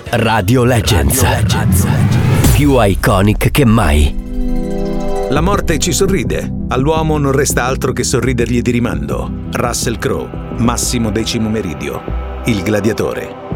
Radio Legends. Più iconic che mai. La morte ci sorride. All'uomo non resta altro che sorridergli di rimando. Russell Crowe, Massimo Decimo Meridio, Il gladiatore.